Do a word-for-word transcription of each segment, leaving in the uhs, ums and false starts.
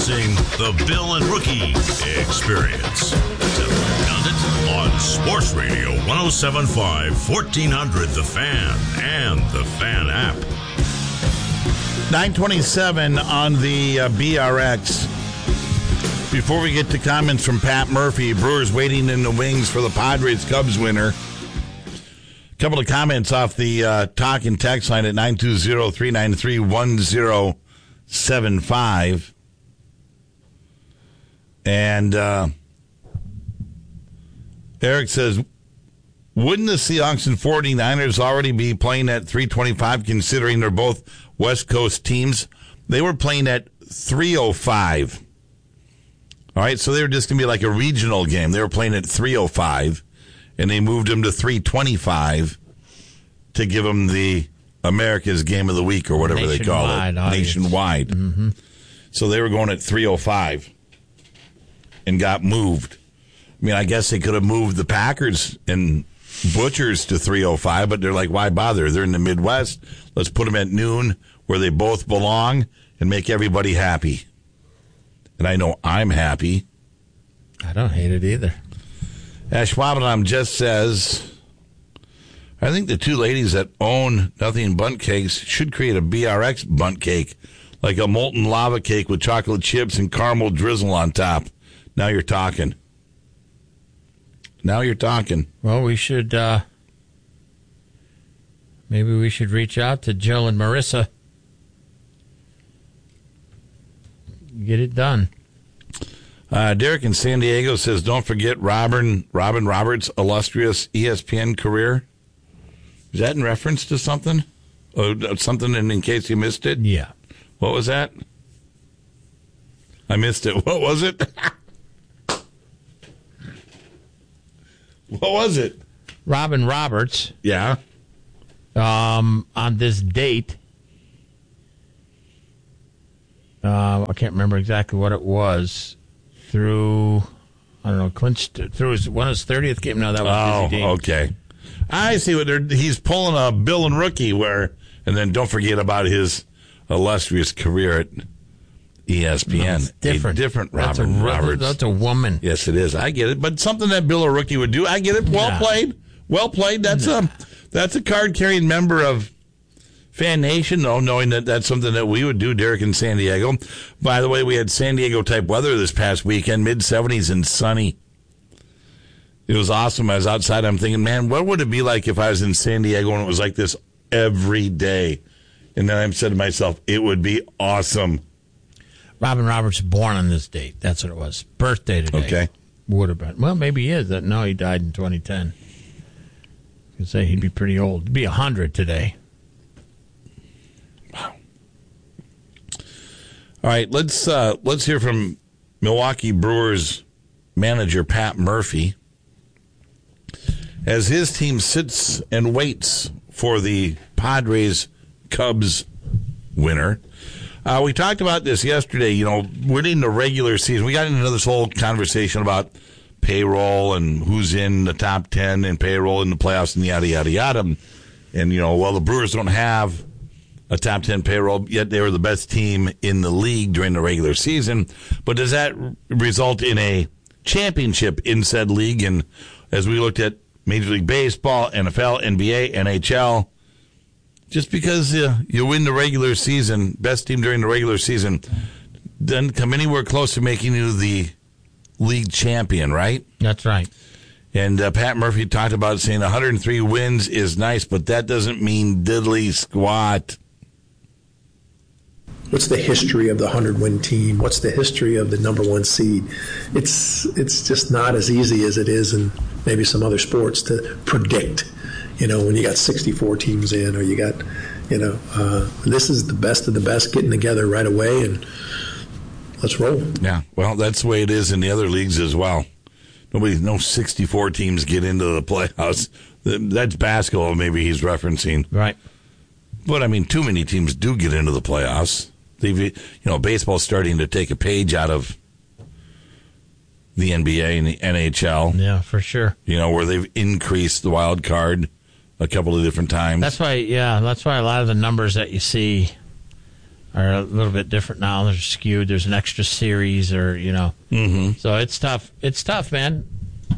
Introducing the Bill and Rookie Experience. Found it on Sports Radio one oh seven point five, fourteen hundred The Fan and the Fan app. nine twenty-seven on the uh, B R X. Before we get to comments from Pat Murphy, Brewers waiting in the wings for the Padres-Cubs winner. A couple of comments off the uh, talk and text line at nine two zero, three nine three, one zero seven five. And uh, Eric says, wouldn't the Seahawks and 49ers already be playing at three twenty-five considering they're both West Coast teams? They were playing at three oh five. All right, so they were just going to be like a regional game. They were playing at three oh five, and they moved them to three twenty-five to give them the America's Game of the Week or whatever they call it. Audience. Nationwide. Mm-hmm. So they were going at three oh five and got moved. I mean, I guess they could have moved the Packers and Butchers to three oh five, but they're like, why bother? They're in the Midwest. Let's put them at noon where they both belong and make everybody happy. And I know I'm happy. I don't hate it either. Ashwaubenon just says, I think the two ladies that own Nothing Bundt Cakes should create a B R X bundt cake, like a molten lava cake with chocolate chips and caramel drizzle on top. Now you're talking. Now you're talking. Well, we should, uh, maybe we should reach out to Jill and Marissa. Get it done. Uh, Derek in San Diego says, don't forget Robin, Robin Roberts' illustrious E S P N career. Is that in reference to something? Or something in, in case you missed it? Yeah. What was that? I missed it. What was it? What was it? Robin Roberts. Yeah. Um, on this date, uh, I can't remember exactly what it was, through, I don't know, clinched through his, one of his thirtieth game. No, that was Busy Oh, Dean. okay. I see what they're, he's pulling a Bill and Rookie where, and then don't forget about his illustrious career at E S P N. No, it's different. A different That's Robin a, Roberts. That's a woman. Yes, it is. I get it. But something that Bill or Rookie would do, I get it. Well Nah. played. Well played. That's Nah. a that's a card-carrying member of Fan Nation, though, knowing that that's something that we would do, Derek in San Diego. By the way, we had San Diego-type weather this past weekend, mid-seventies and sunny. It was awesome. I was outside. I'm thinking, man, what would it be like if I was in San Diego and it was like this every day? And then I said to myself, it would be awesome. Robin Roberts born on this date. That's what it was. Birthday today. Okay. Would have been. Well, maybe he is. No, he died in twenty ten. I could say he'd be pretty old. He'd be one hundred today. Wow. All right, let's uh, let's hear from Milwaukee Brewers manager Pat Murphy as his team sits and waits for the Padres-Cubs winner. Uh, we talked about this yesterday, you know, winning the regular season. We got into this whole conversation about payroll and who's in the top ten and payroll in the playoffs and yada, yada, yada. And, you know, well, the Brewers don't have a top ten payroll, yet they were the best team in the league during the regular season. But does that result in a championship in said league? And as we looked at Major League Baseball, N F L, N B A, N H L, just because uh, you win the regular season, best team during the regular season, doesn't come anywhere close to making you the league champion, right? That's right. And uh, Pat Murphy talked about saying one hundred three wins is nice, but that doesn't mean diddly squat. What's the history of the hundred-win team? What's the history of the number one seed? It's it's just not as easy as it is in maybe some other sports to predict. You know, when you got sixty-four teams in, or you got, you know, uh, this is the best of the best getting together right away, and let's roll. Yeah, well, that's the way it is in the other leagues as well. Nobody, no sixty-four teams get into the playoffs. That's basketball, maybe he's referencing. Right. But, I mean, too many teams do get into the playoffs. They've, you know, baseball's starting to take a page out of the N B A and the N H L. Yeah, for sure. You know, where they've increased the wild card a couple of different times. That's why, yeah, that's why a lot of the numbers that you see are a little bit different now. They're skewed. There's an extra series, or you know. Mm-hmm. So it's tough. It's tough, man.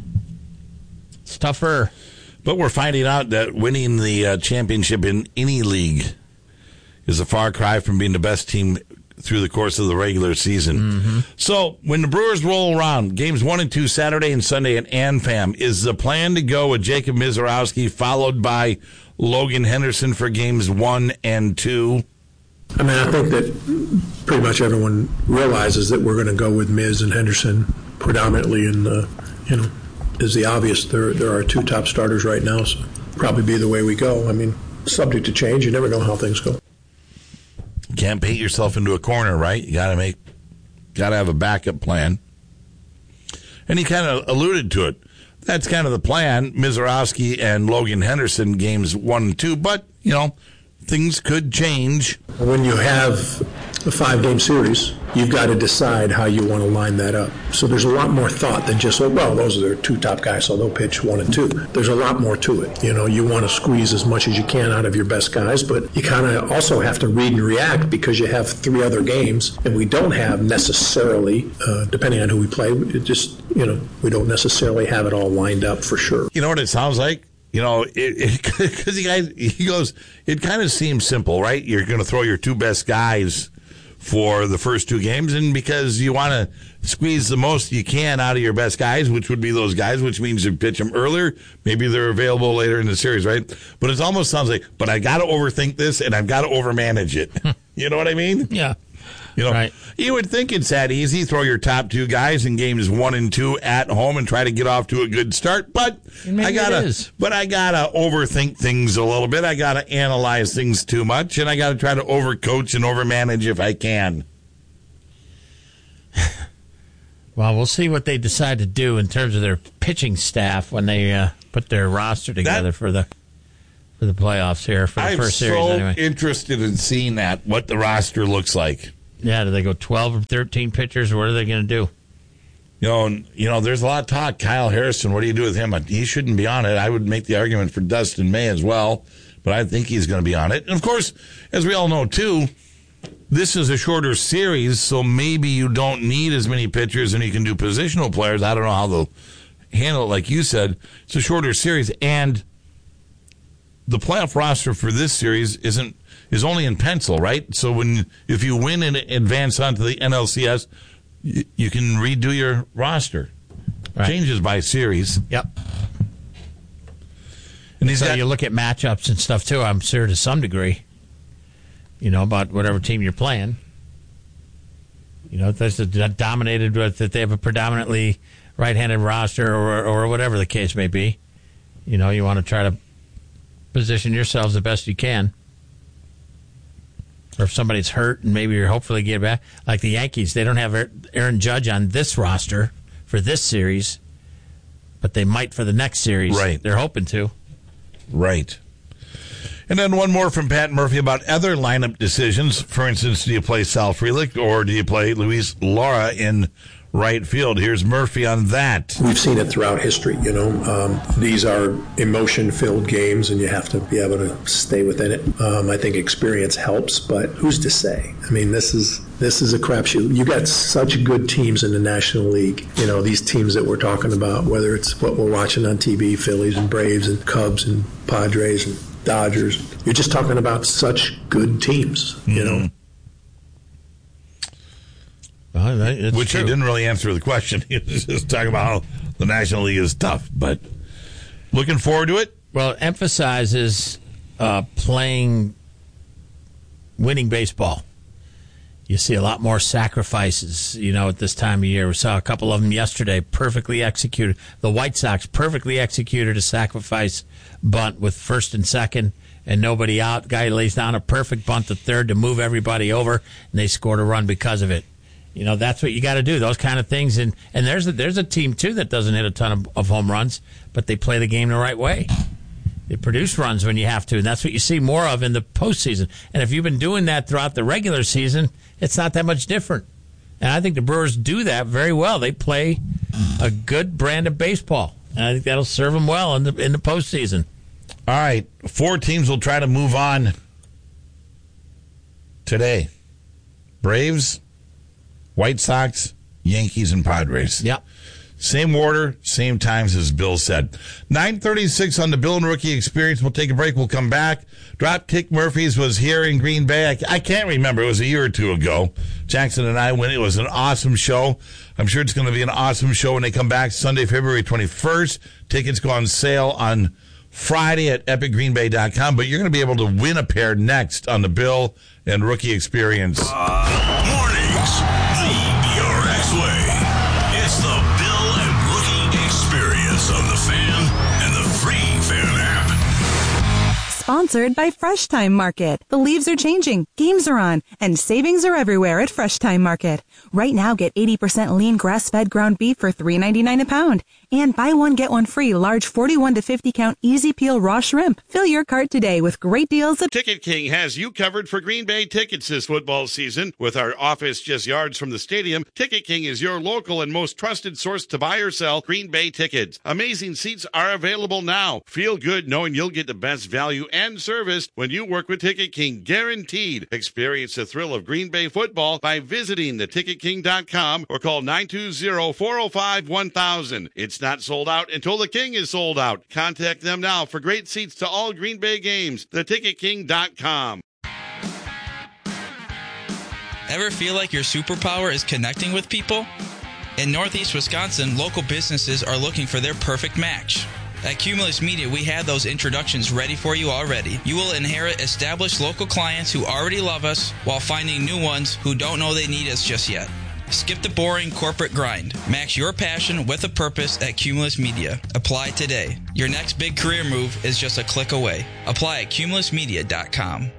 It's tougher. But we're finding out that winning the uh, championship in any league is a far cry from being the best team through the course of the regular season. Mm-hmm. So when the Brewers roll around, games one and two Saturday and Sunday at AmFam, is the plan to go with Jacob Misiorowski followed by Logan Henderson for games one and two? I mean, I think that pretty much everyone realizes that we're going to go with Miz and Henderson predominantly, and uh, you know, is the obvious. There, there are two top starters right now, so probably be the way we go. I mean, subject to change. You never know how things go. Can't paint yourself into a corner, right? You got to make, got to have a backup plan. And he kind of alluded to it. That's kind of the plan. Misiorowski and Logan Henderson games one and two, but you know, things could change. When you have a five-game series, you've got to decide how you want to line that up. So there's a lot more thought than just, oh, well, those are their two top guys, so they'll pitch one and two. There's a lot more to it. You know, you want to squeeze as much as you can out of your best guys, but you kind of also have to read and react because you have three other games, and we don't have necessarily, uh, depending on who we play, it just, you know, we don't necessarily have it all lined up for sure. You know what it sounds like? You know, because he, he goes, it kind of seems simple, right? You're going to throw your two best guys for the first two games, and because you want to squeeze the most you can out of your best guys, which would be those guys, which means you pitch them earlier. Maybe they're available later in the series, right? But it almost sounds like, but I got to overthink this, and I've got to overmanage it. You know what I mean? Yeah. You know, right. You would think it's that easy. Throw your top two guys in games one and two at home and try to get off to a good start. But I gotta, but I gotta overthink things a little bit. I gotta analyze things too much, and I gotta try to overcoach and overmanage if I can. Well, we'll see what they decide to do in terms of their pitching staff when they uh, put their roster together that, for the for the playoffs here for the I'm first series. so Anyway, interested in seeing that, what the roster looks like. Yeah, do they go twelve or thirteen pitchers? What are they going to do? You know, and, you know, there's a lot of talk. Kyle Harrison, what do you do with him? He shouldn't be on it. I would make the argument for Dustin May as well, but I think he's going to be on it. And, of course, as we all know, too, this is a shorter series, so maybe you don't need as many pitchers and you can do positional players. I don't know how they'll handle it. Like you said, it's a shorter series, and the playoff roster for this series isn't is only in pencil, right? So when if you win and advance onto the N L C S, you, you can redo your roster. Right. Changes by series. Yep. And he's so got, you look at matchups and stuff too, I'm sure to some degree. You know, about whatever team you're playing. You know, if there's a dominated that they have a predominantly right-handed roster or or whatever the case may be. You know, you want to try to position yourselves the best you can. Or if somebody's hurt and maybe you're hopefully get back. Like the Yankees, they don't have Aaron Judge on this roster for this series, but they might for the next series. Right. They're hoping to. Right. And then one more from Pat Murphy about other lineup decisions. For instance, do you play Sal Frelick or do you play Luis Lara in right field? Here's Murphy on that. We've seen it throughout history, you know. Um, these are emotion-filled games, and you have to be able to stay within it. Um, I think experience helps, but who's to say? I mean, this is this is a crapshoot. You got such good teams in the National League. You know, these teams that we're talking about, whether it's what we're watching on T V, Phillies and Braves and Cubs and Padres and Dodgers. You're just talking about such good teams, you mm-hmm. know. Well, Which true. he didn't really answer the question. He was just talking about how the National League is tough, but looking forward to it. Well, it emphasizes uh, playing, winning baseball. You see a lot more sacrifices, you know, at this time of year. We saw a couple of them yesterday, perfectly executed. The White Sox perfectly executed a sacrifice bunt with first and second and nobody out. Guy lays down a perfect bunt to third to move everybody over, and they scored a run because of it. You know, that's what you got to do, those kind of things. And, and there's, a, there's a team, too, that doesn't hit a ton of, of home runs, but they play the game the right way. They produce runs when you have to, and that's what you see more of in the postseason. And if you've been doing that throughout the regular season, it's not that much different. And I think the Brewers do that very well. They play a good brand of baseball, and I think that'll serve them well in the in the postseason. All right, four teams will try to move on today. Braves, White Sox, Yankees, and Padres. Yep. Same order, same times as Bill said. nine thirty-six on the Bill and Rookie Experience. We'll take a break. We'll come back. Dropkick Murphys was here in Green Bay. I, I can't remember. It was a year or two ago. Jackson and I went. It was an awesome show. I'm sure it's going to be an awesome show when they come back Sunday, February twenty-first. Tickets go on sale on Friday at epic green bay dot com, but you're going to be able to win a pair next on the Bill and Rookie Experience. Uh, mornings, the B R X way. It's the Bill and Rookie Experience on the Fan and the free Fan app. Sponsored by Fresh Time Market. The leaves are changing, games are on, and savings are everywhere at Fresh Time Market. Right now, get eighty percent lean grass-fed ground beef for three ninety-nine a pound. And buy one, get one free large forty-one to fifty count easy peel raw shrimp. Fill your cart today with great deals at Ticket King has you covered for Green Bay tickets this football season. With our office just yards from the stadium, Ticket King is your local and most trusted source to buy or sell Green Bay tickets. Amazing seats are available now. Feel good knowing you'll get the best value and service when you work with Ticket King, guaranteed. Experience the thrill of Green Bay football by visiting the ticket king dot com or call nine two zero, four zero five, one thousand. It's not sold out until the King is sold out. Contact them now for great seats to all Green Bay games. the ticket king dot com. Ever feel like your superpower is connecting with people? In Northeast Wisconsin, local businesses are looking for their perfect match. At Cumulus Media, we have those introductions ready for you already. You will inherit established local clients who already love us while finding new ones who don't know they need us just yet. Skip the boring corporate grind. Match your passion with a purpose at Cumulus Media. Apply today. Your next big career move is just a click away. Apply at cumulus media dot com.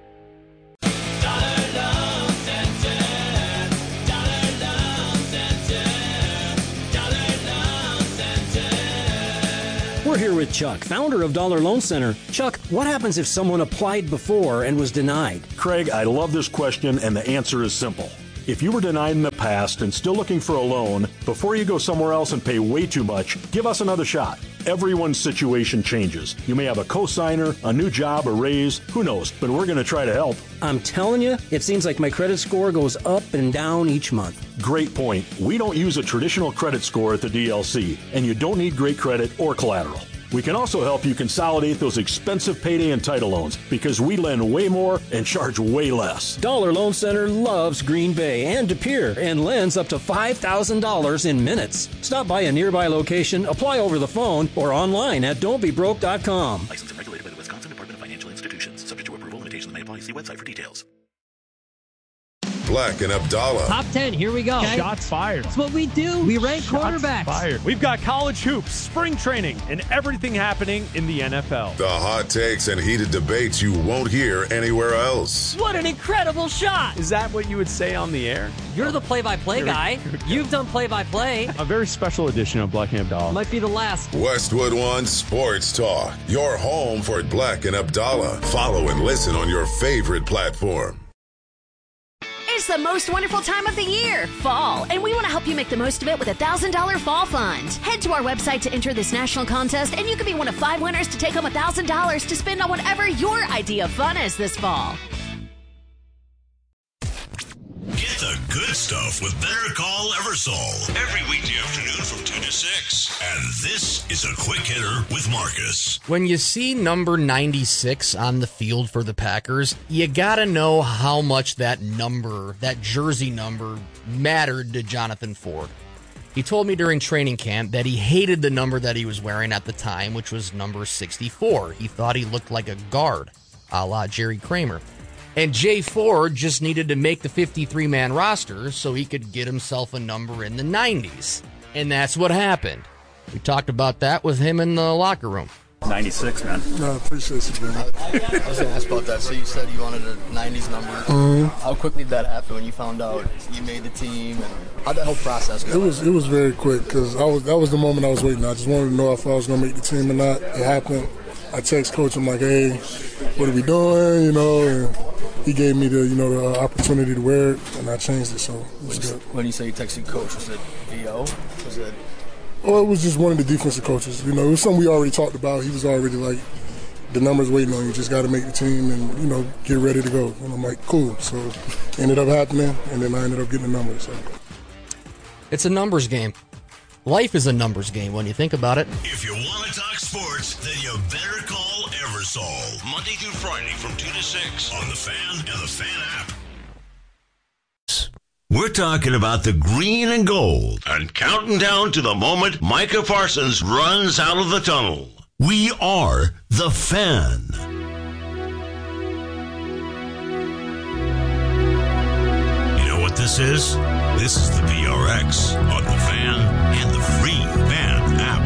We're here with Chuck, founder of Dollar Loan Center. Chuck, what happens if someone applied before and was denied? Craig, I love this question, and the answer is simple. If you were denied in the past and still looking for a loan, before you go somewhere else and pay way too much, give us another shot. Everyone's situation changes. You may have a cosigner, a new job, a raise, who knows, but we're going to try to help. I'm telling you, it seems like my credit score goes up and down each month. Great point. We don't use a traditional credit score at the D L C, and you don't need great credit or collateral. We can also help you consolidate those expensive payday and title loans because we lend way more and charge way less. Dollar Loan Center loves Green Bay and De Pere and lends up to five thousand dollars in minutes. Stop by a nearby location, apply over the phone, or online at don't be broke dot com. Licensed and regulated by the Wisconsin Department of Financial Institutions. Subject to approval, limitations may apply. See website for details. Black and Abdallah. Top ten, here we go. Okay. Shots fired. That's what we do. We rank Shots quarterbacks. Fired. We've got college hoops, spring training, and everything happening in the N F L. The hot takes and heated debates you won't hear anywhere else. What an incredible shot. Is that what you would say on the air? You're the play-by-play guy. You've done play-by-play. A very special edition of Black and Abdallah. Might be the last. Westwood One Sports Talk. Your home for Black and Abdallah. Follow and listen on your favorite platform. It's the most wonderful time of the year, fall, and we want to help you make the most of it with a one thousand dollars Fall Fund. Head to our website to enter this national contest, and you can be one of five winners to take home one thousand dollars to spend on whatever your idea of fun is this fall. Get the good stuff with Better Call Eversole every weekday afternoon from two to six. And this is a quick hitter with Marcus. When you see number ninety-six on the field for the Packers, you got to know how much that number, that jersey number, mattered to Jonathan Ford. He told me during training camp that he hated the number that he was wearing at the time, which was number sixty-four. He thought he looked like a guard, a la Jerry Kramer. And Jay Ford just needed to make the fifty-three man roster so he could get himself a number in the nineties. And that's what happened. We talked about that with him in the locker room. ninety-six, man. No, I appreciate you, man. I was going to ask about that. So you said you wanted a nineties number. Mm-hmm. How quickly did that happen when you found out you made the team? And how'd that whole process go? It was it was very quick because I was that was the moment I was waiting. I just wanted to know if I was going to make the team or not. It happened. I text coach. I'm like, hey, what are we doing? You know, and he gave me the you know the opportunity to wear it, and I changed it. So it was when good. When you say you texted coach, was it V O? Was it? Oh, it was just one of the defensive coaches. You know, it was something we already talked about. He was already like the numbers waiting on you. Just got to make the team and, you know, get ready to go. And I'm like, cool. So ended up happening, and then I ended up getting the numbers. So. It's a numbers game. Life is a numbers game when you think about it. If you want to talk sports, then you better call Eversol. Monday through Friday from two to six on The Fan and The Fan app. We're talking about the green and gold and counting down to the moment Micah Parsons runs out of the tunnel. We are The Fan. You know what this is? This is the V R X on The Fan and the free Fan app.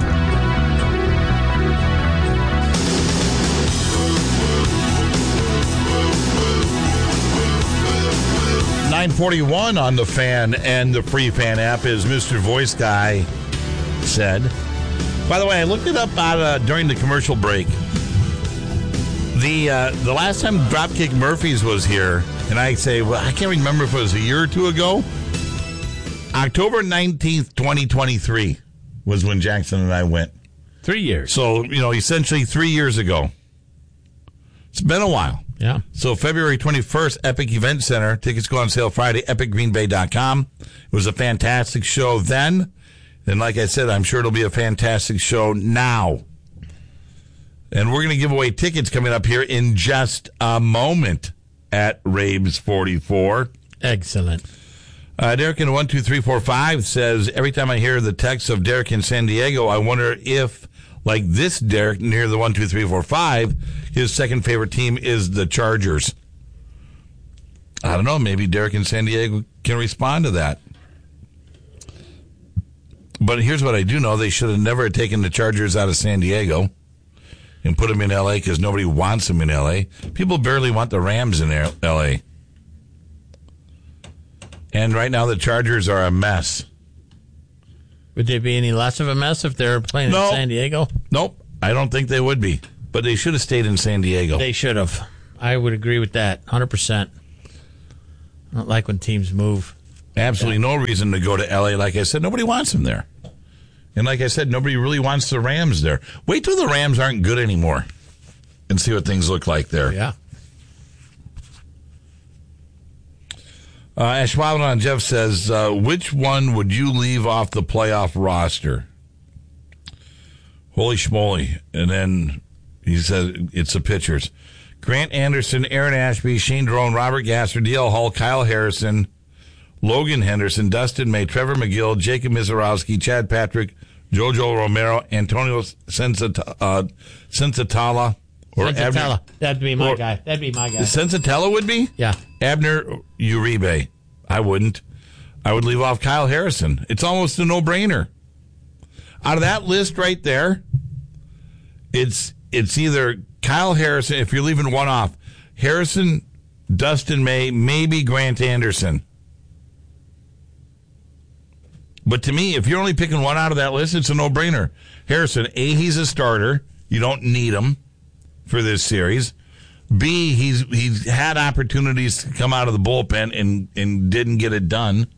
nine forty-one on The Fan and the free Fan app, as Mister Voice Guy said. By the way, I looked it up out, uh, during the commercial break. The uh, the last time Dropkick Murphys was here, and I say, well, I can't remember if it was a year or two ago. October nineteenth, twenty twenty-three was when Jackson and I went. Three years. So, you know, essentially three years ago. It's been a while. Yeah. So February twenty-first, Epic Event Center. Tickets go on sale Friday, epic green bay dot com. It was a fantastic show then. And like I said, I'm sure it'll be a fantastic show now. And we're going to give away tickets coming up here in just a moment at Rabes forty-four. Excellent. Uh, Derek in one two three four five says, every time I hear the text of Derek in San Diego, I wonder if, like this Derek near the one two three four five, his second favorite team is the Chargers. I don't know. Maybe Derek in San Diego can respond to that. But here's what I do know. They should have never taken the Chargers out of San Diego and put them in L A because nobody wants them in L A. People barely want the Rams in L A. And right now the Chargers are a mess. Would they be any less of a mess if they're playing No. in San Diego? Nope. I don't think they would be. But they should have stayed in San Diego. They should have. I would agree with that, one hundred percent. I don't like when teams move. Absolutely no reason to go to L A. Like I said, nobody wants them there. And like I said, nobody really wants the Rams there. Wait till the Rams aren't good anymore and see what things look like there. Yeah. Uh, Ashwaubenon Jeff says, uh, which one would you leave off the playoff roster? Holy schmoly. And then he said it's the pitchers. Grant Anderson, Aaron Ashby, Shane Drone, Robert Gasser, D L Hull, Kyle Harrison, Logan Henderson, Dustin May, Trevor McGill, Jacob Mizorowski, Chad Patrick, Jojo Romero, Antonio Sensat- uh, Sensatala. Or Sensatella. Abner, That'd be my or, guy. That'd be my guy. Sensatella would be? Yeah. Abner Uribe. I wouldn't. I would leave off Kyle Harrison. It's almost a no-brainer. Out of that list right there, it's it's either Kyle Harrison, if you're leaving one off, Harrison, Dustin May, maybe Grant Anderson. But to me, if you're only picking one out of that list, it's a no-brainer. Harrison, A, he's a starter. You don't need him for this series. B, he's he's had opportunities to come out of the bullpen and, and didn't get it done.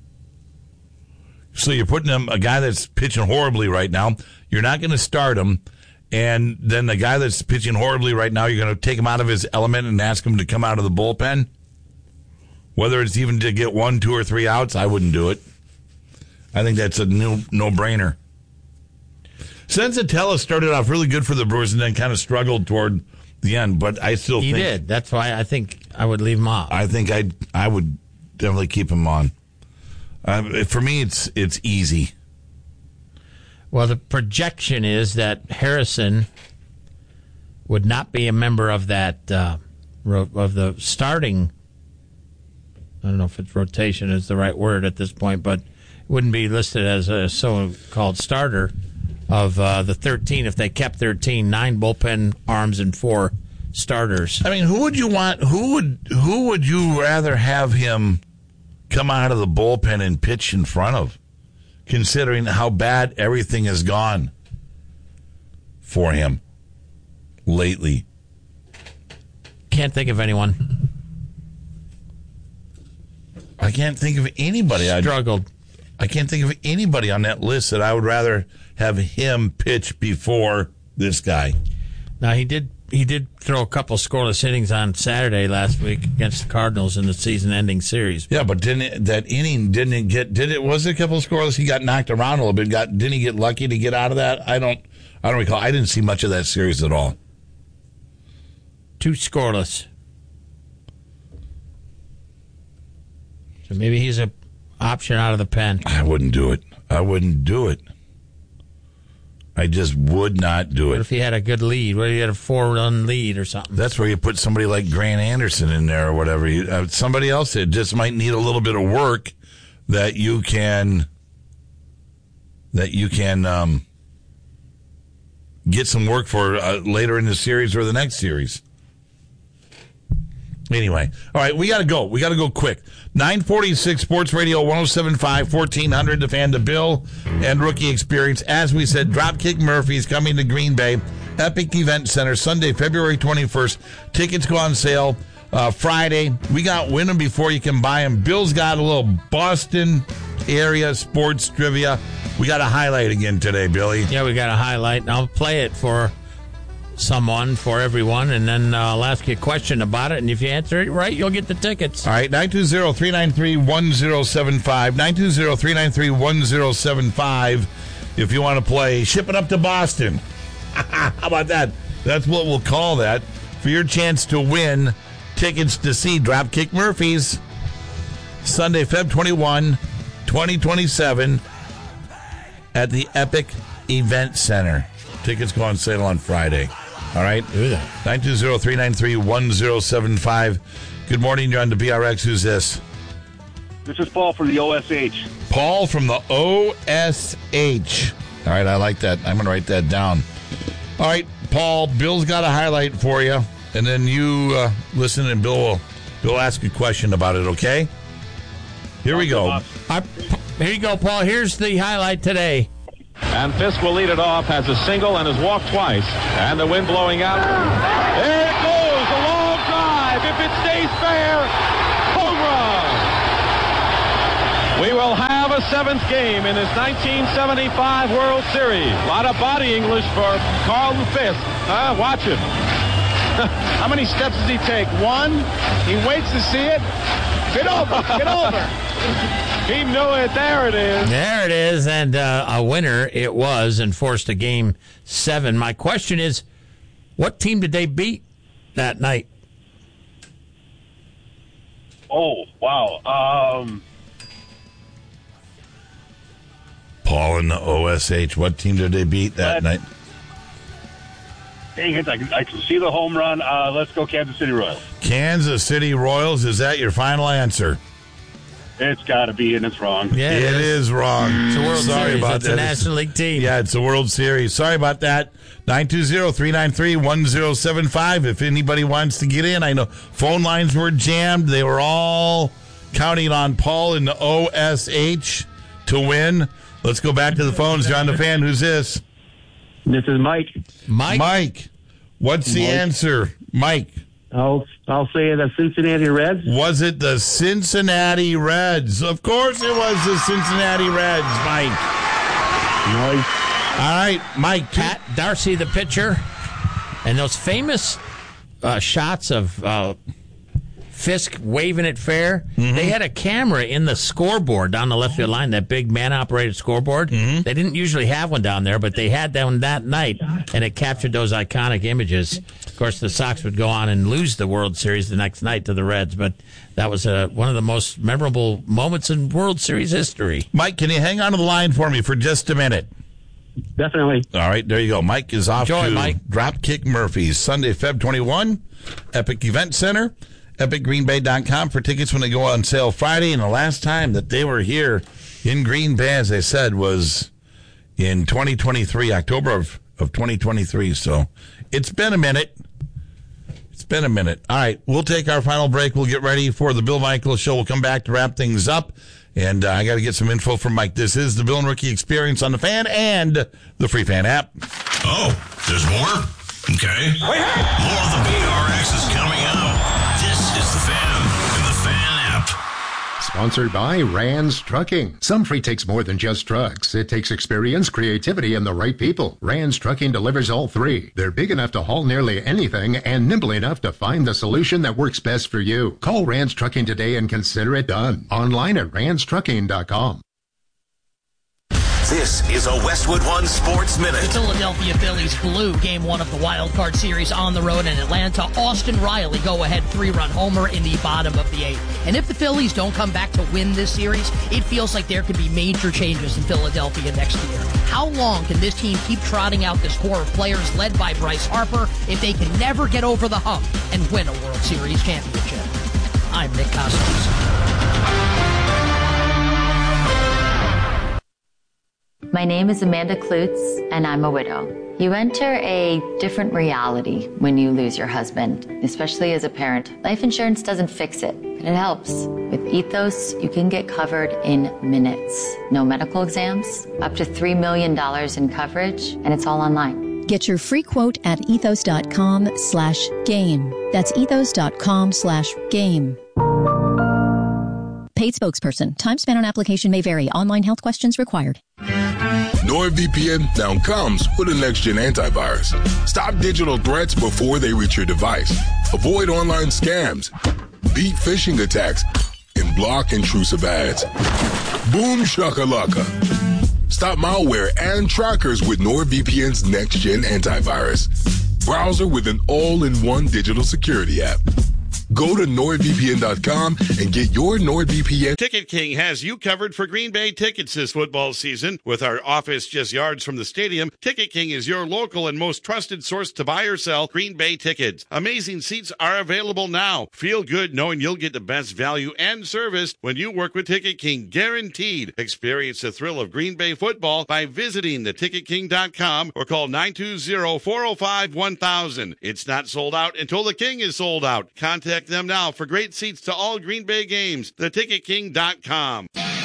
So you're putting him, a guy that's pitching horribly right now, you're not going to start him. And then the guy that's pitching horribly right now, you're going to take him out of his element and ask him to come out of the bullpen. Whether it's even to get one, two, or three outs, I wouldn't do it. I think that's a no, no-brainer. Sensatella started off really good for the Brewers and then kind of struggled toward the end, but I still he think... did. That's why I think I would leave him off. I think I I would definitely keep him on. Uh, for me, it's it's easy. Well, the projection is that Harrison would not be a member of that uh, ro- of the starting. I don't know if it's rotation is the right word at this point, but wouldn't be listed as a so-called starter of uh, the thirteen if they kept thirteen, nine bullpen arms and four starters. I mean, who would you want? Who would who would you rather have him come out of the bullpen and pitch in front of, considering how bad everything has gone for him lately? Can't think of anyone. I can't think of anybody. Struggled. I'd, I can't think of anybody on that list that I would rather have him pitch before this guy. Now, he did he did throw a couple scoreless innings on Saturday last week against the Cardinals in the season-ending series. Yeah, but didn't it, that inning didn't it get? Did it? Was it a couple of scoreless? He got knocked around a little bit. Got didn't he get lucky to get out of that? I don't. I don't recall. I didn't see much of that series at all. Two scoreless. So maybe he's a option out of the pen. I wouldn't do it. I wouldn't do it. I just would not do it. What if he had a good lead? What if he had a four-run lead or something? That's where you put somebody like Grant Anderson in there or whatever. You, uh, somebody else that just might need a little bit of work that you can that you can um, get some work for uh, later in the series or the next series. Anyway, all right, we got to go. We got to go quick. nine forty-six Sports Radio one oh seven point five, fourteen hundred, the Fan, the Bill, and Rookie Experience. As we said, Dropkick Murphys coming to Green Bay, Epic Event Center, Sunday, February twenty-first. Tickets go on sale uh, Friday. We got win them before you can buy them. Bill's got a little Boston area sports trivia. We got a highlight again today, Billy. Yeah, we got a highlight, and I'll play it for someone, for everyone, and then uh, I'll ask you a question about it, and if you answer it right, you'll get the tickets. All right, nine two zero, three nine three, one zero seven five, nine two zero, three nine three, one zero seven five if you want to play Ship It Up to Boston. How about that? That's what we'll call that for your chance to win tickets to see Dropkick Murphys Sunday, February twenty-first, twenty twenty-seven at the Epic Event Center. Tickets go on sale on Friday. All right? nine two zero, three nine three, one zero seven five. Good morning. You're on the B R X. Who's this? This is Paul from the O S H. Paul from the O S H. All right, I like that. I'm going to write that down. All right, Paul, Bill's got a highlight for you, and then you uh, listen, and Bill will Bill ask a question about it, okay? Here we go. I, here you go, Paul. Here's the highlight today. And Fisk will lead it off, has a single and has walked twice. And the wind blowing out. There it goes, a long drive. If it stays fair, home run. We will have a seventh game in this nineteen seventy-five World Series. A lot of body English for Carlton Fisk. Uh, watch him. How many steps does he take? One. He waits to see it. Get over. Get over. He knew it. There it is. There it is. And uh, a winner it was, and forced a game seven. My question is, what team did they beat that night? Oh, wow. Um, Paul in the O S H. What team did they beat that night? Dang it. I, I can see the home run. Uh, let's go Kansas City Royals. Kansas City Royals. Is that your final answer? It's got to be, and it's wrong. Yeah, it, it is. is wrong. It's a World Sorry Series. about it's that. a National League team. Yeah, it's a World Series. Sorry about that. nine two zero, three nine three, one zero seven five if anybody wants to get in. I know phone lines were jammed. They were all counting on Paul in the O S H to win. Let's go back to the phones. John the Fan, who's this? This is Mike. Mike? Mike. What's the Mike. answer? Mike. I'll I'll say the Cincinnati Reds. Was it the Cincinnati Reds? Of course it was the Cincinnati Reds, Mike. Nice. All right, Mike. Pat Darcy, the pitcher, and those famous uh, shots of uh, Fisk waving it fair. Mm-hmm. They had a camera in the scoreboard down the left field line, that big man-operated scoreboard. Mm-hmm. They didn't usually have one down there, but they had one that night, and it captured those iconic images. Of course, the Sox would go on and lose the World Series the next night to the Reds, but that was uh, one of the most memorable moments in World Series history. Mike, can you hang on to the line for me for just a minute? Definitely. All right, there you go. Mike is off Enjoy, to Mike. Dropkick Murphys, Sunday, February twenty-first, Epic Event Center, epic green bay dot com for tickets when they go on sale Friday. And the last time that they were here in Green Bay, as I said, was in twenty twenty-three, October of, of twenty twenty-three. So it's been a minute. It's been a minute. All right, we'll take our final break. We'll get ready for the Bill Michaels Show. We'll come back to wrap things up. And uh, I got to get some info from Mike. This is the Bill and Rookie Experience on the Fan and the Free Fan app. Oh, there's more? Okay. More of the B R X is coming up. This is the Fan and the Fan app. Sponsored by Rands Trucking. Some freight takes more than just trucks. It takes experience, creativity, and the right people. Rands Trucking delivers all three. They're big enough to haul nearly anything and nimble enough to find the solution that works best for you. Call Rands Trucking today and consider it done. Online at rands trucking dot com. This is a Westwood One Sports Minute. The Philadelphia Phillies blew Game one of the Wild Card Series on the road in Atlanta. Austin Riley go-ahead three-run homer in the bottom of the eighth. And if the Phillies don't come back to win this series, it feels like there could be major changes in Philadelphia next year. How long can this team keep trotting out this core of players led by Bryce Harper if they can never get over the hump and win a World Series championship? I'm Nick Costos. My name is Amanda Klutz, and I'm a widow. You enter a different reality when you lose your husband, especially as a parent. Life insurance doesn't fix it, but it helps. With Ethos, you can get covered in minutes. No medical exams, up to three million dollars in coverage, and it's all online. Get your free quote at ethos.com slash game. That's ethos.com slash game. Paid spokesperson. Time spent on application may vary. Online health questions required. NordVPN now comes with a next-gen antivirus. Stop digital threats before they reach your device. Avoid online scams, beat phishing attacks, and block intrusive ads. Boom shakalaka. Stop malware and trackers with NordVPN's next-gen antivirus. Browser with an all-in-one digital security app. Go to nord v p n dot com and get your NordVPN. Ticket King has you covered for Green Bay tickets this football season. With our office just yards from the stadium, Ticket King is your local and most trusted source to buy or sell Green Bay tickets. Amazing seats are available now. Feel good knowing you'll get the best value and service when you work with Ticket King. Guaranteed. Experience the thrill of Green Bay football by visiting the ticket king dot com or call nine two zero, four oh five, one thousand. It's not sold out until the King is sold out. Contact them now for great seats to all Green Bay games. the ticket king dot com.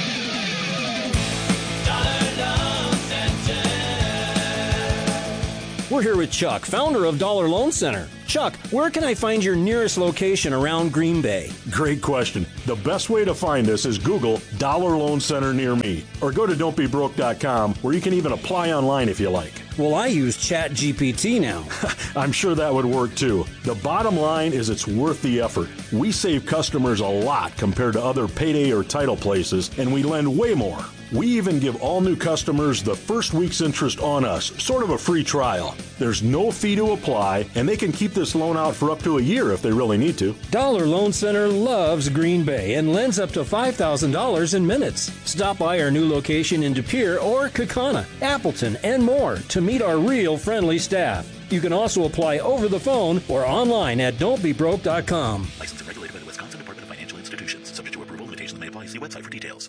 We're here with Chuck, founder of Dollar Loan Center. Chuck, where can I find your nearest location around Green Bay? Great question. The best way to find us is Google Dollar Loan Center near me, or go to don't be broke dot com, where you can even apply online if you like. Well, I use Chat G P T now. I'm sure that would work too. The bottom line is it's worth the effort. We save customers a lot compared to other payday or title places, and we lend way more. We even give all new customers the first week's interest on us, sort of a free trial. There's no fee to apply, and they can keep this loan out for up to a year if they really need to. Dollar Loan Center loves Green Bay and lends up to five thousand dollars in minutes. Stop by our new location in De Pere or Kaukauna, Appleton, and more to meet our real friendly staff. You can also apply over the phone or online at don't be broke dot com. Licensed and regulated by the Wisconsin Department of Financial Institutions. Subject to approval, limitations may apply. See website for details.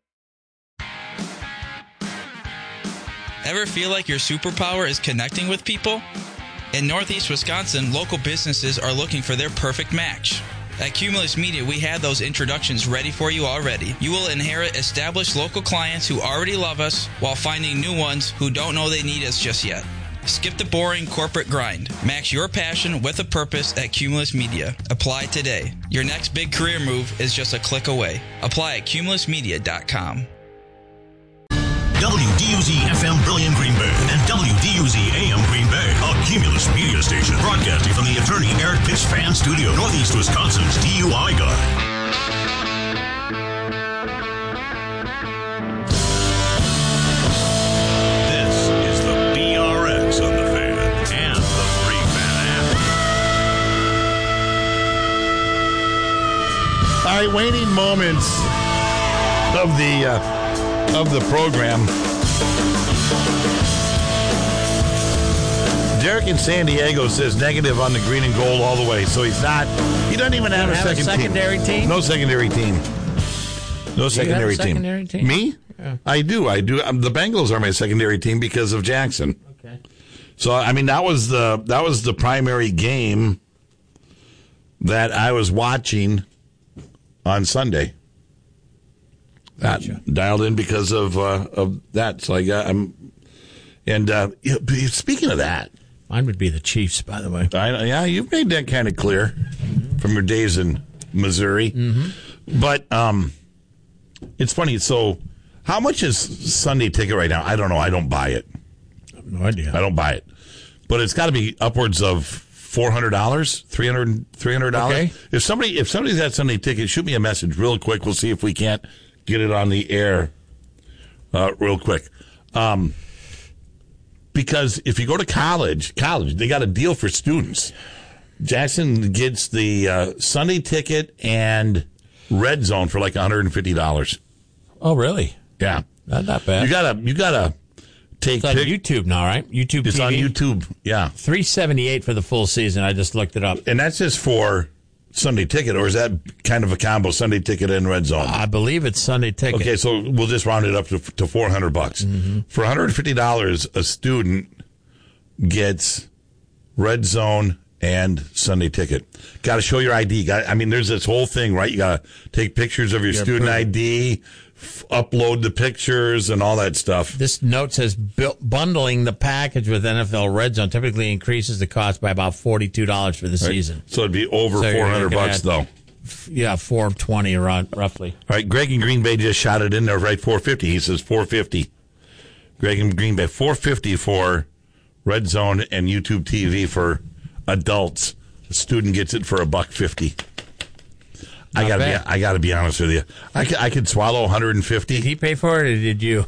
Ever feel like your superpower is connecting with people? In Northeast Wisconsin, local businesses are looking for their perfect match. At Cumulus Media, we had those introductions ready for you already. You will inherit established local clients who already love us while finding new ones who don't know they need us just yet. Skip the boring corporate grind. Match your passion with a purpose at Cumulus Media. Apply today. Your next big career move is just a click away. Apply at cumulus media dot com. W D U Z F M Brilliant Green Bay and W D U Z A M Green Bay, a Cumulus media station broadcasting from the attorney Eric Pitts Fan Studio, Northeast Wisconsin's D U I guy. This is the B R X on the Fan and the Free Fan app. All right, waning moments of the uh, of the program. Derek in San Diego says negative on the green and gold all the way. So he's not, he doesn't even have, a, have second a secondary team. team. No secondary team. No do secondary, you have a team. secondary team. Me? Yeah. I do. I do. Um, the Bengals are my secondary team because of Jackson. Okay. So I mean that was the that was the primary game that I was watching on Sunday. That gotcha. Dialed in because of uh, of that. So I got I'm and uh, speaking of that, mine would be the Chiefs. By the way, I, yeah, you've made that kind of clear mm-hmm. from your days in Missouri. Mm-hmm. But um, It's funny. So, how much is Sunday Ticket right now? I don't know. I don't buy it. I have no idea. I don't buy it. But it's got to be upwards of four hundred dollars, three hundred dollars, three hundred dollars. Okay. If somebody, if somebody's got Sunday Ticket, shoot me a message real quick. We'll see if we can't get it on the air uh, real quick. Um, because if you go to college, college, they got a deal for students. Jackson gets the uh, Sunday Ticket and Red Zone for like one hundred fifty dollars. Oh, really? Yeah. Not, not bad. You gotta, you gotta take. It's on pic- YouTube now, right? YouTube It's T V? on YouTube. Yeah. three seventy-eight for the full season. I just looked it up. And that's just for Sunday Ticket, or is that kind of a combo, Sunday Ticket and Red Zone? I believe it's Sunday Ticket. Okay, so we'll just round it up to, to four hundred bucks. Mm-hmm. For one hundred fifty dollars, a student gets Red Zone and Sunday Ticket. Got to show your I D. Got, I mean, there's this whole thing, right? You got to take pictures of your Yeah, student prove I D, f- upload the pictures, and all that stuff. This note says bu- bundling the package with N F L Red Zone typically increases the cost by about forty-two dollars for the Right? season. So it'd be over So you're four hundred looking bucks, at- though. Yeah, four twenty around roughly. All right, Greg in Green Bay just shot it in there, right? four fifty. He says four fifty. Greg in Green Bay, four fifty for Red Zone and YouTube T V for adults. The student gets it for a buck fifty. I Not gotta bad. be. I gotta be honest with you. I could, I could swallow one hundred fifty. Did he pay for it, or did you?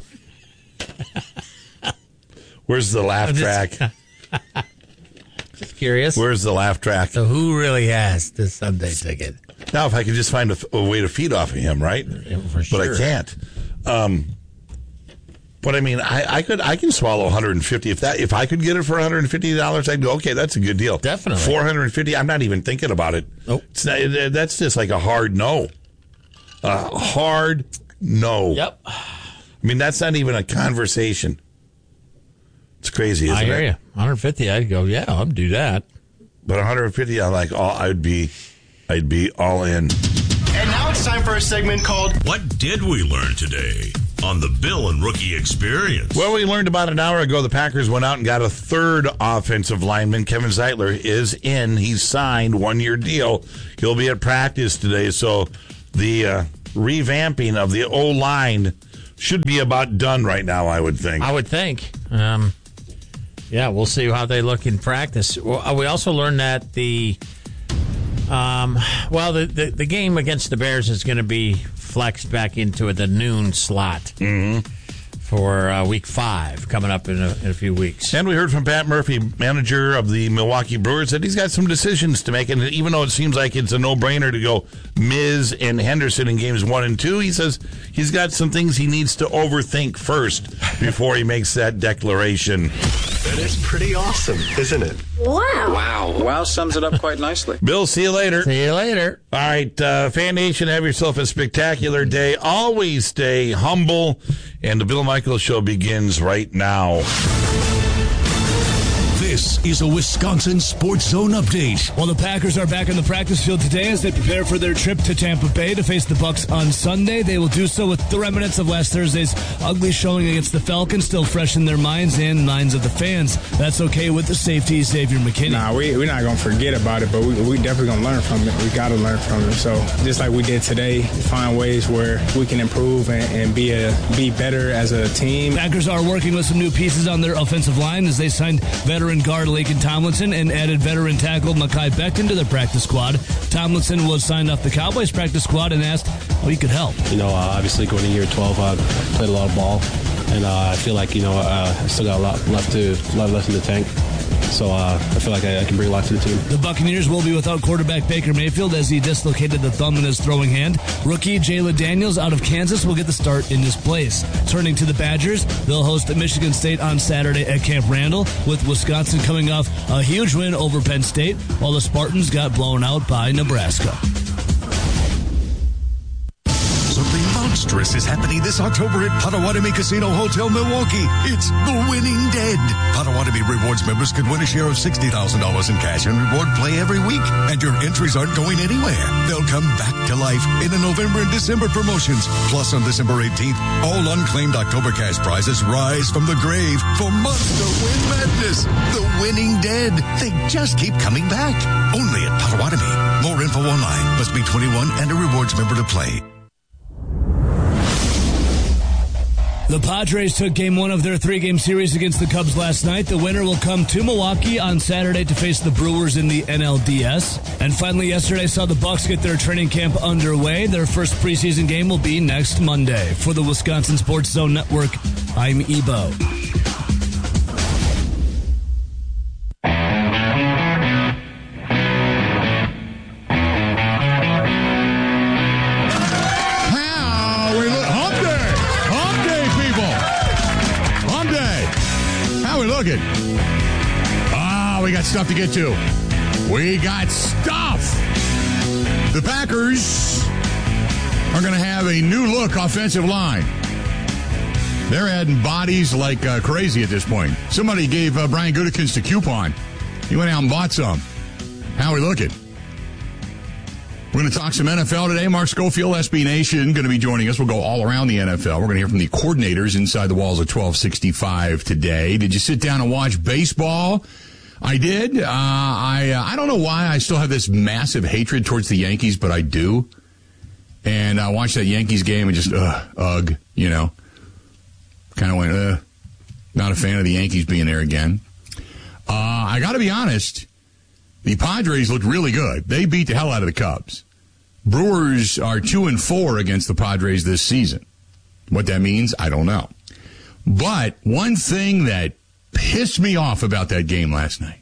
Where's the laugh I'm just- track? Just curious. Where's the laugh track? So who really has the Sunday Ticket? Now, if I could just find a, a way to feed off of him, right? For But I sure. can't. Um, but I mean, I, I could, I can swallow one hundred fifty. If that, if I could get it for one hundred fifty dollars, I'd go, okay, that's a good deal. Definitely. four hundred fifty. I'm not even thinking about it. Nope. It's not, that's just like a hard no. A hard no. Yep. I mean, that's not even a conversation. It's crazy, isn't I hear it? you. one hundred fifty. I'd go. Yeah, I'll do that. But one hundred fifty, I'm like, oh, I'd be, I'd be all in. And now it's time for a segment called What Did We Learn Today on the Bill and Rookie Experience? Well, we learned about an hour ago the Packers went out and got a third offensive lineman. Kevin Zeitler is in. He's signed, one-year deal. He'll be at practice today. So the uh, revamping of the O-line should be about done right now, I would think. I would think. Um, yeah, we'll see how they look in practice. Well, we also learned that the um, well, the, the the game against the Bears is going to be flexed back into the noon slot Mm-hmm. for uh, week five coming up in a, in a few weeks. And we heard from Pat Murphy, manager of the Milwaukee Brewers, that he's got some decisions to make. And even though it seems like it's a no-brainer to go Miz and Henderson in games one and two, he says he's got some things he needs to overthink first before he makes that declaration. That is pretty awesome, isn't it? Wow. Wow. Wow sums it up quite nicely. Bill, see you later. See you later. All right, uh, Fan Nation, have yourself a spectacular day. Always stay humble. And the Bill Michaels Show begins right now. This is a Wisconsin Sports Zone update. Well, the Packers are back on the practice field today as they prepare for their trip to Tampa Bay to face the Bucs on Sunday. They will do so with the remnants of last Thursday's ugly showing against the Falcons still fresh in their minds and minds of the fans. That's okay with the safety, Xavier McKinney. Nah, we, we're not going to forget about it, but we, we definitely going to learn from it. We got to learn from it. So just like we did today, find ways where we can improve and, and be a be better as a team. Packers are working with some new pieces on their offensive line as they signed veteran guard Laken Tomlinson and added veteran tackle Mekhi Becton to their practice squad. Tomlinson was signed off the Cowboys practice squad and asked how he could help. You know, uh, obviously going to year twelve, I uh, played a lot of ball, and uh, I feel like, you know, uh, I still got a lot left to, a lot left in the tank. So uh, I feel like I, I can bring a lot to the team. The Buccaneers will be without quarterback Baker Mayfield as he dislocated the thumb in his throwing hand. Rookie Jalen Daniels out of Kansas will get the start in his place. Turning to the Badgers, they'll host Michigan State on Saturday at Camp Randall, with Wisconsin coming off a huge win over Penn State, while the Spartans got blown out by Nebraska. Something monstrous is happening this October at Potawatomi Casino Hotel Milwaukee. It's The Winning Dead. Potawatomi Rewards members can win a share of sixty thousand dollars in cash and reward play every week. And your entries aren't going anywhere. They'll come back to life in the November and December promotions. Plus, on December eighteenth, all unclaimed October cash prizes rise from the grave for Monster Win Madness. The Winning Dead. They just keep coming back. Only at Potawatomi. More info online. Must be twenty-one and a rewards member to play. The Padres took game one of their three-game series against the Cubs last night. The winner will come to Milwaukee on Saturday to face the Brewers in the N L D S. And finally, yesterday saw the Bucks get their training camp underway. Their first preseason game will be next Monday. For the Wisconsin Sports Zone Network, I'm Ebo. Looking. Ah, we got stuff to get to. We got stuff. The Packers are going to have a new look offensive line. They're adding bodies like uh, crazy at this point. Somebody gave uh, Brian Gutekunst a coupon. He went out and bought some. How are we looking? We're going to talk some N F L today. Mark Schofield, S B Nation, going to be joining us. We'll go all around the N F L. We're going to hear from the coordinators inside the walls of twelve sixty-five today. Did you sit down and watch baseball? I did. Uh, I uh, I don't know why I still have this massive hatred towards the Yankees, but I do. And I watched that Yankees game and just, ugh, ugh, you know. Kind of went, uh, not a fan of the Yankees being there again. Uh, I got to be honest. The Padres looked really good. They beat the hell out of the Cubs. Brewers are two and four against the Padres this season. What that means, I don't know. But one thing that pissed me off about that game last night,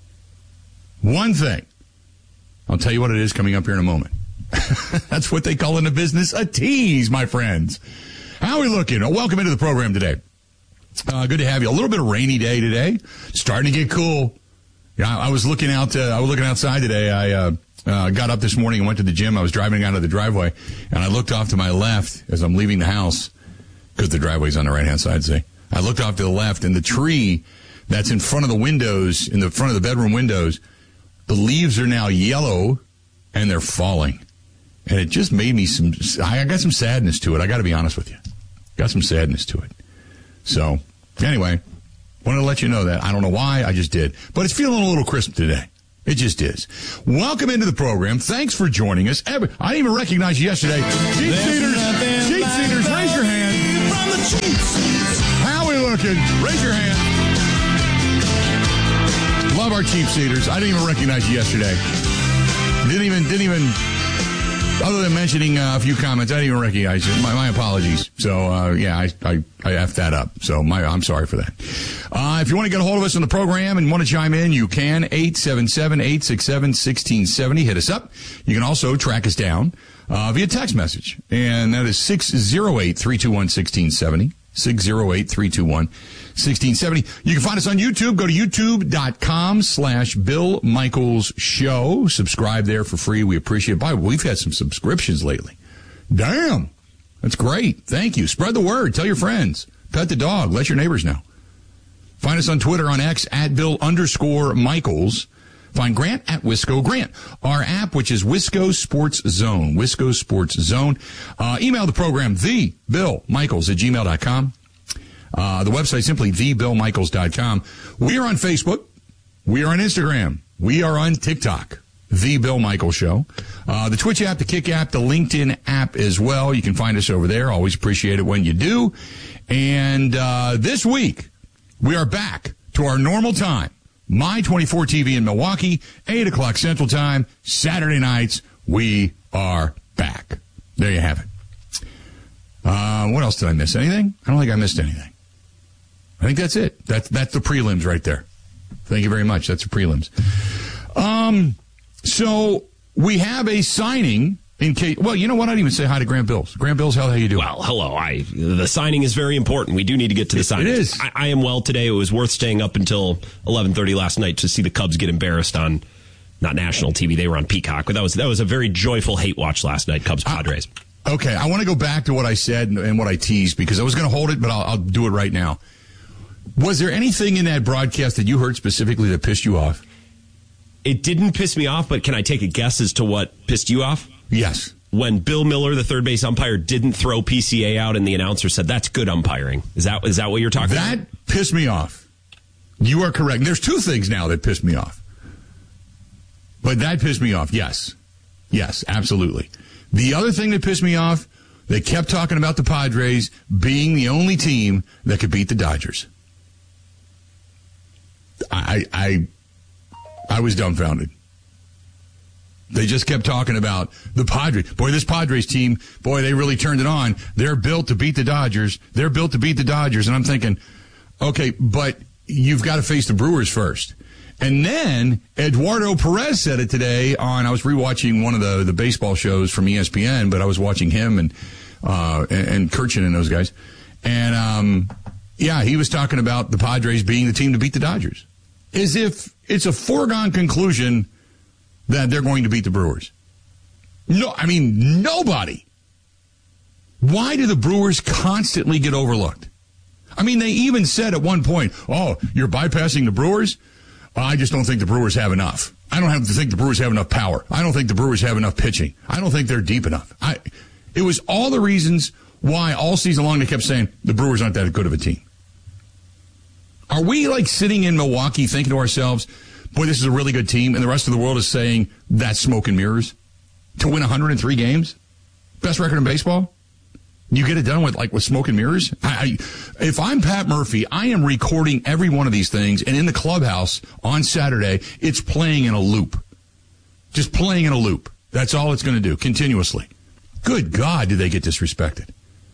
one thing, I'll tell you what it is coming up here in a moment. That's what they call in the business a tease, my friends. How are we looking? Welcome into the program today. Uh, good to have you. A little bit of rainy day today. Starting to get cool. Yeah, I was looking out. Uh, I was looking outside today. I uh, uh, got up this morning and went to the gym. I was driving out of the driveway, and I looked off to my left as I'm leaving the house because the driveway's on the right hand side. See, I looked off to the left, and the tree that's in front of the windows, in the front of the bedroom windows, the leaves are now yellow, and they're falling, and it just made me some. I got some sadness to it. I got to be honest with you, got some sadness to it. So anyway. Wanted to let you know that. I don't know why, I just did. But it's feeling a little crisp today. It just is. Welcome into the program. Thanks for joining us. Every, I didn't even recognize you yesterday. Cheap Seaters, Cheap Seaters, raise your hand. How are we looking? Raise your hand. Love our Cheap Seaters. I didn't even recognize you yesterday. Didn't even, didn't even... Other than mentioning uh, a few comments, I didn't even recognize you. My, my apologies. So, uh, yeah, I, I, I effed that up. So, my, I'm sorry for that. Uh, if you want to get a hold of us on the program and want to chime in, you can. eight seven seven, eight six seven, one six seven zero. Hit us up. You can also track us down uh, via text message. And that is six oh eight, three two one, one six seven zero. six oh eight, three two one, one six seven zero. You can find us on YouTube. Go to youtube.com slash Bill Michaels Show. Subscribe there for free. We appreciate it. Boy, we've had some subscriptions lately. Damn. That's great. Thank you. Spread the word. Tell your friends. Pet the dog. Let your neighbors know. Find us on Twitter on X at Bill underscore Michaels. Find Grant at Wisco Grant. Our app, which is Wisco Sports Zone. Wisco Sports Zone. Uh, email the program, the Bill Michaels at gmail dot com. Uh, the website simply the bill michaels dot com. We are on Facebook. We are on Instagram. We are on TikTok. The Bill Michaels Show. Uh, the Twitch app, the Kick app, the LinkedIn app as well. You can find us over there. Always appreciate it when you do. And uh, this week, we are back to our normal time. My twenty-four T V in Milwaukee, eight o'clock Central Time, Saturday nights, we are back. There you have it. Uh, what else did I miss? Anything? I don't think I missed anything. I think that's it. That's, that's the prelims right there. Thank you very much. That's the prelims. Um, so we have a signing in case, well, you know what? I didn't even say hi to Grant Bills. Grant Bills, how, how you doing? Well, hello. I, the signing is very important. We do need to get to the signing. It is. I, I am well today. It was worth staying up until eleven thirty last night to see the Cubs get embarrassed on, not national T V. They were on Peacock, but that was, that was a very joyful hate watch last night, Cubs Padres. Uh, okay. I want to go back to what I said and, and what I teased because I was going to hold it, but I'll, I'll do it right now. Was there anything in that broadcast that you heard specifically that pissed you off? It didn't piss me off, but can I take a guess as to what pissed you off? Yes. When Bill Miller, the third base umpire, didn't throw P C A out and the announcer said, that's good umpiring. Is that is that what you're talking that about? That pissed me off. You are correct. There's two things now that pissed me off. But that pissed me off, yes. Yes, absolutely. The other thing that pissed me off, They kept talking about the Padres being the only team that could beat the Dodgers. I I I was dumbfounded. They just kept talking about the Padres. Boy, this Padres team, boy, they really turned it on. They're built to beat the Dodgers. They're built to beat the Dodgers. And I'm thinking, okay, but you've got to face the Brewers first. And then Eduardo Perez said it today on, I was rewatching one of the, the baseball shows from E S P N, but I was watching him and, uh, and, and Kirchin and those guys. And, um, yeah, he was talking about the Padres being the team to beat the Dodgers. As if it's a foregone conclusion that they're going to beat the Brewers. No, I mean, nobody. Why do the Brewers constantly get overlooked? I mean, they even said at one point, oh, you're bypassing the Brewers? I just don't think the Brewers have enough. I don't have to think the Brewers have enough power. I don't think the Brewers have enough pitching. I don't think they're deep enough. I, it was all the reasons why all season long they kept saying the Brewers aren't that good of a team. Are we like sitting in Milwaukee thinking to ourselves, boy, this is a really good team, and the rest of the world is saying that's smoke and mirrors? To win one hundred three games? Best record in baseball? You get it done with like with smoke and mirrors? I, I, if I'm Pat Murphy, I am recording every one of these things, and in the clubhouse on Saturday, it's playing in a loop. Just playing in a loop. That's all it's going to do, continuously. Good God, did they get disrespected.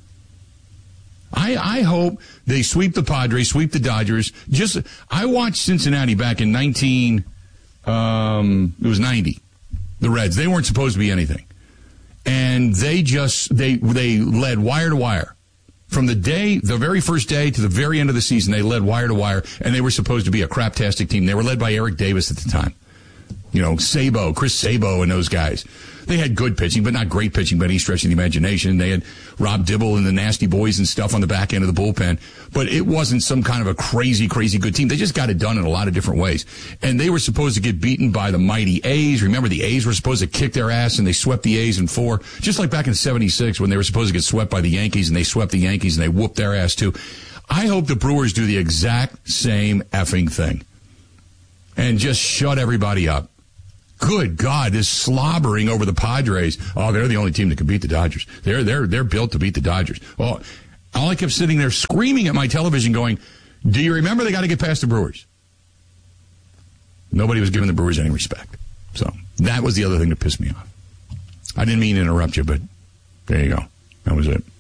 I, I hope they sweep the Padres, sweep the Dodgers. Just I watched Cincinnati back in nineteen, um, it was ninety. The Reds, they weren't supposed to be anything. And they just, they they led wire to wire. From the day, the very first day to the very end of the season, they led wire to wire, and they were supposed to be a craptastic team. They were led by Eric Davis at the time. You know, Sabo, Chris Sabo and those guys. They had good pitching, but not great pitching by any stretch of the imagination. They had Rob Dibble and the Nasty Boys and stuff on the back end of the bullpen. But it wasn't some kind of a crazy, crazy good team. They just got it done in a lot of different ways. And they were supposed to get beaten by the mighty A's. Remember, the A's were supposed to kick their ass, and they swept the A's in four. Just like back in seventy-six when they were supposed to get swept by the Yankees, and they swept the Yankees, and they whooped their ass too. I hope the Brewers do the exact same effing thing and just shut everybody up. Good God, this slobbering over the Padres. Oh, they're the only team that can beat the Dodgers. They're they're they're built to beat the Dodgers. Well, all I kept sitting there screaming at my television going, do you remember they got to get past the Brewers? Nobody was giving the Brewers any respect. So that was the other thing that pissed me off. I didn't mean to interrupt you, but there you go. That was it.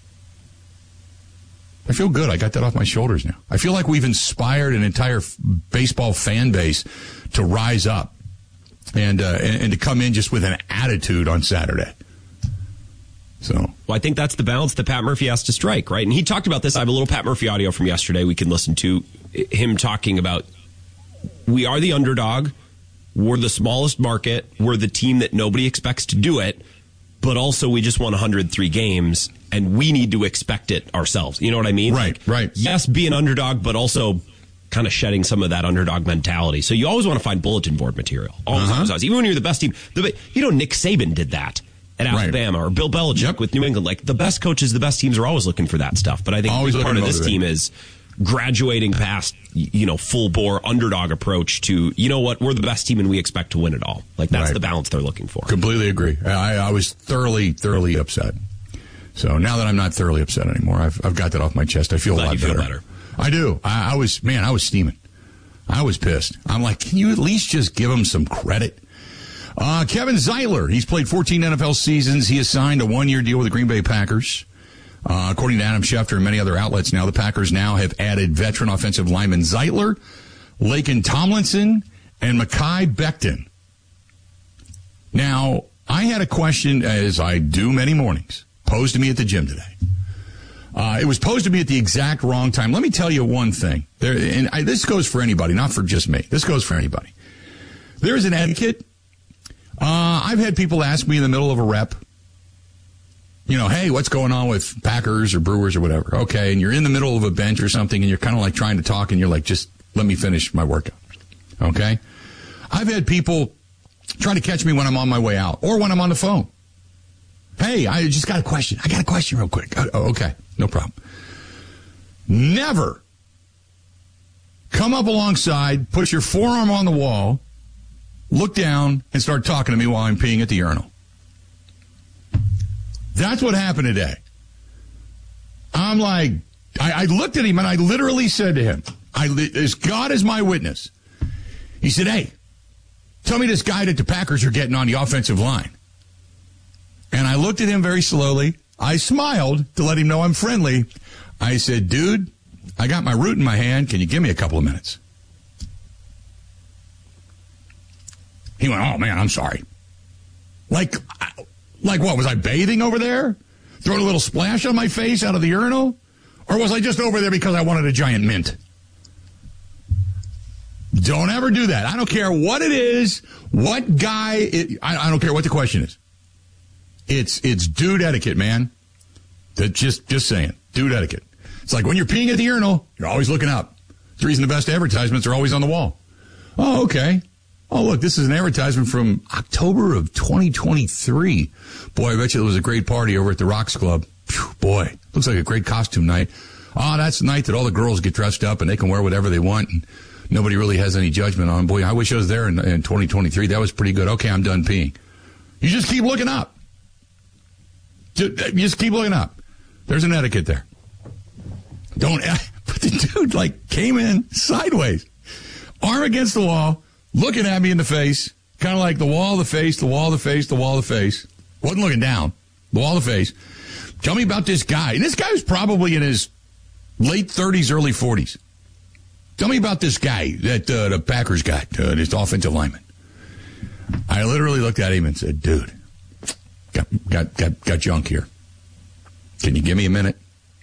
I feel good. I got that off my shoulders now. I feel like we've inspired an entire f- baseball fan base to rise up. And, uh, and and to come in just with an attitude on Saturday. So, well, I think that's the balance that Pat Murphy has to strike, right? And he talked about this. I have a little Pat Murphy audio from yesterday we can listen to. Him talking about we are the underdog, we're the smallest market, we're the team that nobody expects to do it, but also we just won one hundred three games, and we need to expect it ourselves. You know what I mean? Right, like, right. Yes, be an underdog, but also kind of shedding some of that underdog mentality. So you always want to find bulletin board material. Always, uh-huh. always, even when you're the best team. The, you know, Nick Saban did that at Alabama, right. Or Bill Belichick yep. with New England. Like, the best coaches, the best teams are always looking for that stuff. But I think always part of this team is graduating past, you know, full-bore underdog approach to, you know what, we're the best team and we expect to win it all. Like, that's right. The balance they're looking for. Completely agree. I, I was thoroughly, thoroughly upset. So now that I'm not thoroughly upset anymore, I've, I've got that off my chest. I feel Glad a lot you feel better. better. I do. I, I was, man, I was steaming. I was pissed. I'm like, can you at least just give him some credit? Uh, Kevin Zeitler, he's played fourteen N F L seasons. He has signed a one-year deal with the Green Bay Packers. Uh, according to Adam Schefter and many other outlets now, the Packers now have added veteran offensive lineman Zeitler, Laken Tomlinson, and Mekhi Becton. Now, I had a question, as I do many mornings, posed to me at the gym today. Uh, it was posed to me at the exact wrong time. Let me tell you one thing. There, and I, this goes for anybody, not for just me. This goes for anybody. There is an etiquette. Uh, I've had people ask me in the middle of a rep, you know, hey, what's going on with Packers or Brewers or whatever? Okay, and you're in the middle of a bench or something, and you're kind of like trying to talk, and you're like, just let me finish my workout. Okay? I've had people try to catch me when I'm on my way out or when I'm on the phone. Hey, I just got a question. I got a question real quick. Oh, okay. No problem. Never come up alongside, put your forearm on the wall, look down, and start talking to me while I'm peeing at the urinal. That's what happened today. I'm like, I, I looked at him and I literally said to him, I, as God is my witness, he said, hey, tell me this guy that the Packers are getting on the offensive line. And I looked at him very slowly. I smiled to let him know I'm friendly. I said, dude, I got my root in my hand. Can you give me a couple of minutes? He went, oh, man, I'm sorry. Like, like what? Was I bathing over there? Throwing a little splash on my face out of the urinal? Or was I just over there because I wanted a giant mint? Don't ever do that. I don't care what it is, what guy, it, I, I don't care what the question is. It's it's dude etiquette, man. That just, just saying, dude etiquette. It's like when you're peeing at the urinal, you're always looking up. It's the reason the best advertisements are always on the wall. Oh, okay. Oh, look, this is an advertisement from October of twenty twenty-three. Boy, I bet you there was a great party over at the Rocks Club. Whew, boy, looks like a great costume night. Oh, that's the night that all the girls get dressed up and they can wear whatever they want and nobody really has any judgment on them. Boy, I wish I was there in, in twenty twenty-three. That was pretty good. Okay, I'm done peeing. You just keep looking up. Just, just keep looking up. There's an etiquette there. Don't, but the dude, like, came in sideways, arm against the wall, looking at me in the face, kind of like the wall, the face, the wall, the face, the wall, the face. Wasn't looking down. The wall, the face. Tell me about this guy. And this guy was probably in his late thirties, early forties. Tell me about this guy that uh, the Packers got, uh, this offensive lineman. I literally looked at him and said, dude, got, got, got, got junk here. Can you give me a minute?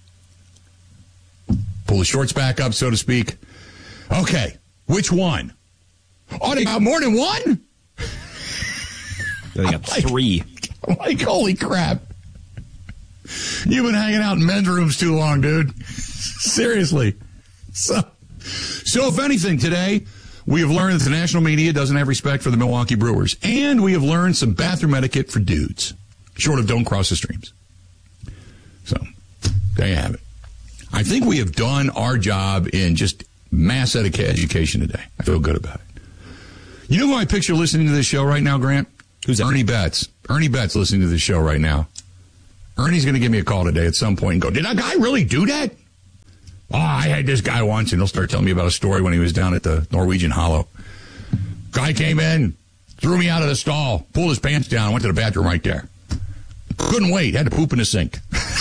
Pull the shorts back up, so to speak. Okay, which one? Oh, they got more than one? They got like, three. I'm like, holy crap. You've been hanging out in men's rooms too long, dude. Seriously. So, so if anything, today, we have learned that the national media doesn't have respect for the Milwaukee Brewers. And we have learned some bathroom etiquette for dudes. Short of don't cross the streams. So, there you have it. I think we have done our job in just mass etiquette education today. I feel good about it. You know who I picture listening to this show right now, Grant? Who's that? Ernie Betts. Ernie Betts listening to this show right now. Ernie's going to give me a call today at some point and go, did that guy really do that? Oh, I had this guy once, and he'll start telling me about a story when he was down at the Norwegian Hollow. Guy came in, threw me out of the stall, pulled his pants down, went to the bathroom right there. Couldn't wait, had to poop in the sink.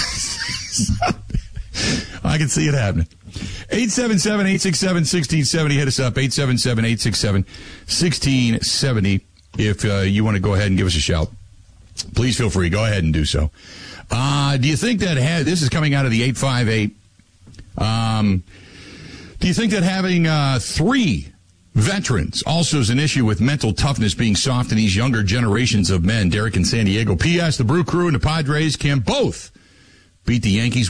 I can see it happening. eight seven seven, eight six seven, one six seven zero. Hit us up, eight seven seven, eight six seven, one six seven zero. If uh, you want to go ahead and give us a shout, please feel free. Go ahead and do so. Uh, do you think that ha- this is coming out of the eight five eight? Um, do you think that having uh, three veterans also is an issue with mental toughness being soft in these younger generations of men? Derek in San Diego. P S. The Brew Crew and the Padres can both beat the Yankees